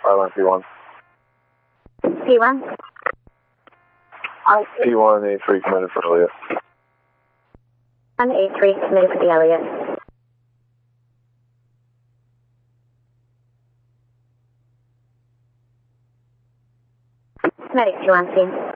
Island P1. P1? P1, A3 committed for Elliot. On A3, committed for the Elliot. Medic 2 on scene.